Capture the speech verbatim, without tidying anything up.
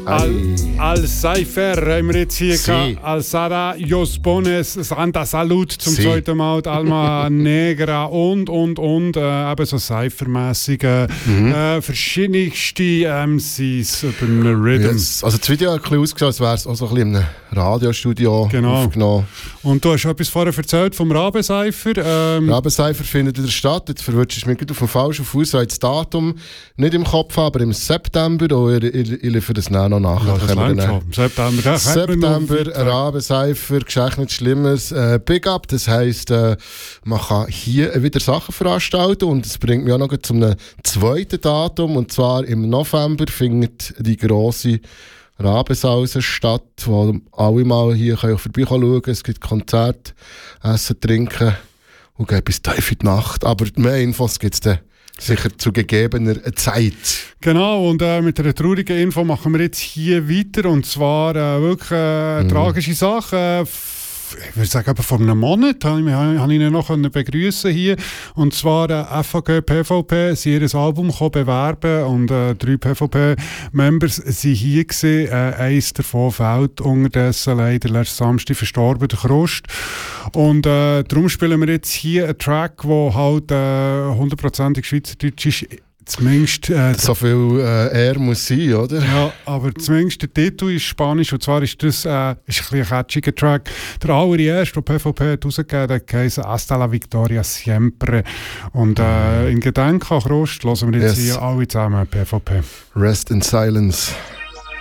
Al, Al-Seifer haben wir jetzt hier Si. Al-Sada, Jos Bones, Santa Salut zum Si. zweiten Mal, die Alma Negra und, und, und, äh, eben so Seifer-mässig, äh, Mhm. äh, verschiedenste M Cs über einen Rhythm. Yes. Also das Video hat ein bisschen ausgesehen, als wäre es auch so ein bisschen in einem Radiostudio Genau. aufgenommen. Und du hast etwas vorher erzählt vom Rabenseifer. Ähm, Rabenseifer findet wieder statt. Jetzt verwirrst du mich gerade auf dem falschen Fuß, weil ich das Datum nicht im Kopf habe, aber im September. Oh, ich, ich, ich liefere das nachher noch nach. ja, das Können wir längt dann- schon. Im September. Da kennt man noch- September, Rabenseifer, Geschenk nicht Schlimmes, äh, Big Up. Das heisst, äh, man kann hier wieder Sachen veranstalten und das bringt mich auch noch zu einem zweiten Datum. Und zwar im November findet die grosse Rabensause statt, wo alle mal hier können vorbeischauen können. Es gibt Konzerte, Essen, Trinken und geht bis tief in die Nacht. Aber mehr Infos gibt es dann sicher zu gegebener Zeit. Genau, und äh, mit einer traurigen Info machen wir jetzt hier weiter. Und zwar äh, wirklich äh, eine Mhm. tragische Sache. Äh, f- ich würde sagen, aber vor einem Monat habe ich, habe ich ihn noch begrüßen hier. Und zwar äh, F A G P V P, sie ihr Album gekommen bewerben und äh, drei P V P-Members waren hier gewesen. Äh, eins davon fällt unterdessen leider letzten Samstag verstorben, der Krust. Und äh, darum spielen wir jetzt hier einen Track, der halt äh, hundertprozentig schweizerdeutsch ist. Zumindest äh, So viel äh, er muss sein, oder? ja, aber zumindest der Titel ist Spanisch und zwar ist das äh, ist ein bisschen ein catchiger Track. Der allererste, den P V P hat rausgegeben hat, heisst «Hasta la Victoria Siempre». Und äh, in Gedenken an Krust hören wir jetzt Yes. hier alle zusammen P V P. Rest in silence.